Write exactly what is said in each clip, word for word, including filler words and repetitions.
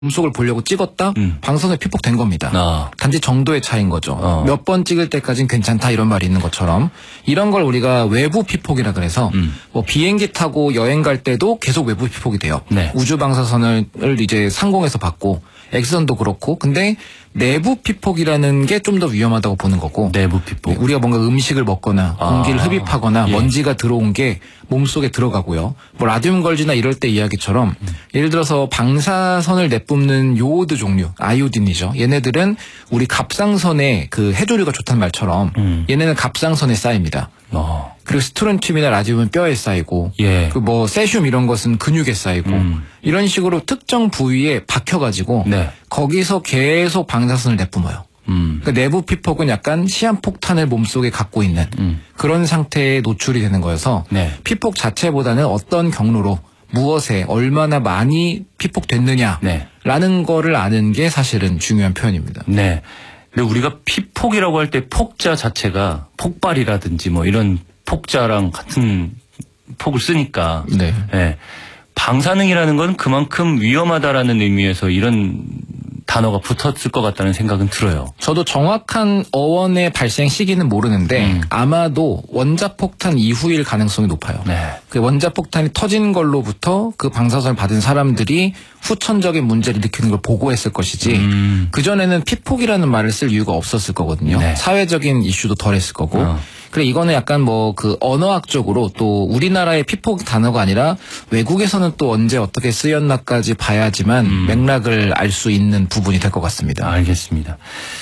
몸속을 보려고 찍었다? 음. 방사선에 피폭된 겁니다. 아. 단지 정도의 차이인 거죠. 어. 몇 번 찍을 때까지는 괜찮다 이런 말이 있는 것처럼 이런 걸 우리가 외부 피폭이라 그래서 음. 뭐 비행기 타고 여행 갈 때도 계속 외부 피폭이 돼요. 네. 우주 방사선을 이제 상공에서 받고 엑스선도 그렇고 근데 내부 피폭이라는 게 좀 더 위험하다고 보는 거고 내부 피폭. 우리가 뭔가 음식을 먹거나 아. 공기를 흡입하거나 예. 먼지가 들어온 게 몸속에 들어가고요. 뭐 라듐 걸즈나 이럴 때 이야기처럼 음. 예를 들어서 방사선을 내뿜는 요오드 종류, 아이오딘이죠. 얘네들은 우리 갑상선에 그 해조류가 좋다는 말처럼 음. 얘네는 갑상선에 쌓입니다. 어. 그리고 스트론튬이나 라듐은 뼈에 쌓이고 예. 그 뭐 세슘 이런 것은 근육에 쌓이고 음. 이런 식으로 특정 부위에 박혀가지고 네. 거기서 계속 방사선을 내뿜어요. 음. 그 내부 피폭은 약간 시한폭탄을 몸속에 갖고 있는 음. 그런 상태에 노출이 되는 거여서 네. 피폭 자체보다는 어떤 경로로 무엇에 얼마나 많이 피폭됐느냐라는 네. 거를 아는 게 사실은 중요한 표현입니다. 네. 근데 우리가 피폭이라고 할 때 폭자 자체가 폭발이라든지 뭐 이런 폭자랑 같은 폭을 쓰니까 네. 네. 방사능이라는 건 그만큼 위험하다라는 의미에서 이런 단어가 붙었을 것 같다는 생각은 들어요. 저도 정확한 어원의 발생 시기는 모르는데 음. 아마도 원자폭탄 이후일 가능성이 높아요. 네. 그 원자폭탄이 터진 걸로부터 그 방사선을 받은 사람들이 후천적인 문제를 일으키는 걸 보고했을 것이지 음. 그전에는 피폭이라는 말을 쓸 이유가 없었을 거거든요. 네. 사회적인 이슈도 덜했을 거고. 어. 그래 이거는 약간 뭐 그 언어학적으로 또 우리나라의 피폭 단어가 아니라 외국에서는 또 언제 어떻게 쓰였나까지 봐야지만 음. 맥락을 알 수 있는 부분이 될 것 같습니다. 알겠습니다.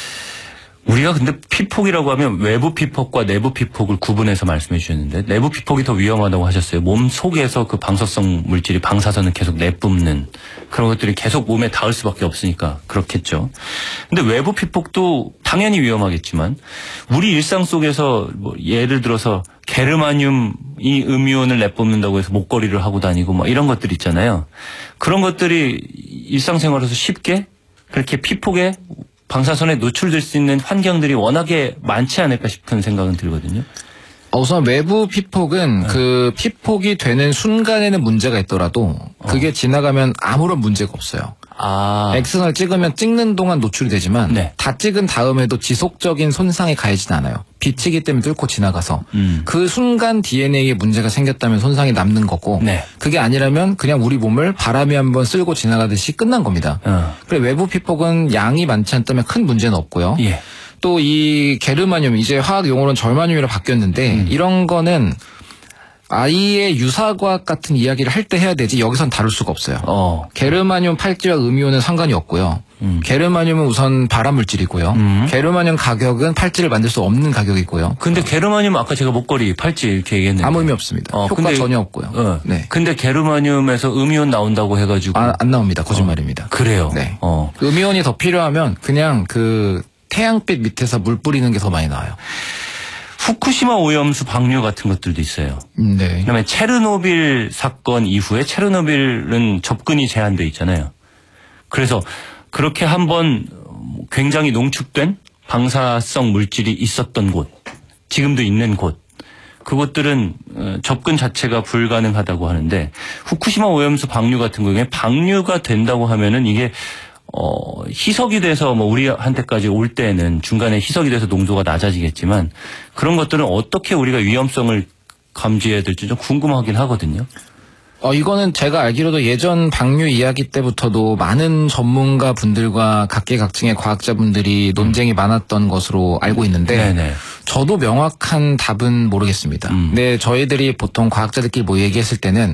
우리가 근데 피폭이라고 하면 외부 피폭과 내부 피폭을 구분해서 말씀해 주셨는데 내부 피폭이 더 위험하다고 하셨어요. 몸 속에서 그 방사성 물질이 방사선을 계속 내뿜는 그런 것들이 계속 몸에 닿을 수밖에 없으니까 그렇겠죠. 근데 외부 피폭도 당연히 위험하겠지만 우리 일상 속에서 뭐 예를 들어서 게르마늄이 음이온을 내뿜는다고 해서 목걸이를 하고 다니고 뭐 이런 것들 있잖아요. 그런 것들이 일상생활에서 쉽게 그렇게 피폭에 방사선에 노출될 수 있는 환경들이 워낙에 많지 않을까 싶은 생각은 들거든요. 우선 외부 피폭은 네. 그 피폭이 되는 순간에는 문제가 있더라도 그게 어. 지나가면 아무런 문제가 없어요. 아. 엑스선을 찍으면 찍는 동안 노출이 되지만 네. 다 찍은 다음에도 지속적인 손상이 가해지진 않아요. 빛이기 때문에 뚫고 지나가서 음. 그 순간 디엔에이에 문제가 생겼다면 손상이 남는 거고 네. 그게 아니라면 그냥 우리 몸을 바람이 한번 쓸고 지나가듯이 끝난 겁니다. 어. 그래 외부 피폭은 양이 많지 않다면 큰 문제는 없고요. 예. 또 이 게르마늄 이제 화학 용어로는 절마늄이라고 바뀌었는데 음. 이런 거는 아이의 유사과학 같은 이야기를 할 때 해야 되지 여기선 다룰 수가 없어요. 어. 게르마늄 팔찌와 음이온은 상관이 없고요. 음. 게르마늄은 우선 발암물질이고요. 음. 게르마늄 가격은 팔찌를 만들 수 없는 가격이고요. 근데 게르마늄 아까 제가 목걸이, 팔찌 이렇게 얘기했는데 아무 의미 없습니다. 어, 효과 근데, 전혀 없고요. 어. 네. 근데 게르마늄에서 음이온 나온다고 해가지고 아, 안 나옵니다. 거짓말입니다. 어. 그래요. 네. 어. 음이온이 더 필요하면 그냥 그 태양빛 밑에서 물 뿌리는 게 더 많이 나와요. 후쿠시마 오염수 방류 같은 것들도 있어요. 음, 네. 그다음에 체르노빌 사건 이후에 체르노빌은 접근이 제한돼 있잖아요. 그래서 그렇게 한번 굉장히 농축된 방사성 물질이 있었던 곳, 지금도 있는 곳, 그것들은 접근 자체가 불가능하다고 하는데 후쿠시마 오염수 방류 같은 경우에 방류가 된다고 하면은 이게 어, 희석이 돼서 뭐 우리한테까지 올 때는 중간에 희석이 돼서 농도가 낮아지겠지만 그런 것들은 어떻게 우리가 위험성을 감지해야 될지 좀 궁금하긴 하거든요. 어, 이거는 제가 알기로도 예전 방류 이야기 때부터도 많은 전문가 분들과 각계각층의 과학자분들이 논쟁이 많았던 것으로 알고 있는데 네네. 저도 명확한 답은 모르겠습니다. 음. 근데 저희들이 보통 과학자들끼리 뭐 얘기했을 때는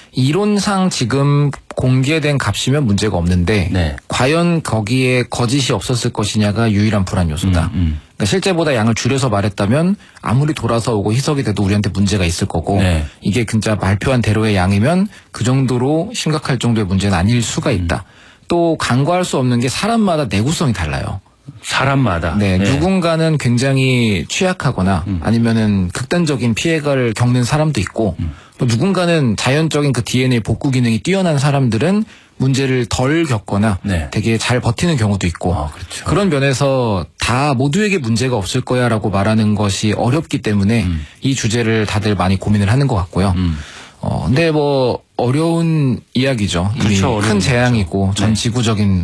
이론상 지금 공개된 값이면 문제가 없는데 네. 과연 거기에 거짓이 없었을 것이냐가 유일한 불안 요소다. 음, 음. 그러니까 실제보다 양을 줄여서 말했다면 아무리 돌아서 오고 희석이 돼도 우리한테 문제가 있을 거고 네. 이게 진짜 발표한 대로의 양이면 그 정도로 심각할 정도의 문제는 아닐 수가 있다. 음. 또 간과할 수 없는 게 사람마다 내구성이 달라요. 사람마다. 네, 네. 누군가는 굉장히 취약하거나 음. 아니면은 극단적인 피해를 겪는 사람도 있고 음. 또 누군가는 자연적인 그 디엔에이 복구 기능이 뛰어난 사람들은 문제를 덜 겪거나 네. 되게 잘 버티는 경우도 있고 아, 그렇죠. 그런 면에서 다 모두에게 문제가 없을 거야라고 말하는 것이 어렵기 때문에 음. 이 주제를 다들 많이 고민을 하는 것 같고요. 음. 어, 근데 뭐 어려운 이야기죠. 이미 그렇죠, 어려운 큰 재앙이고 전 네. 지구적인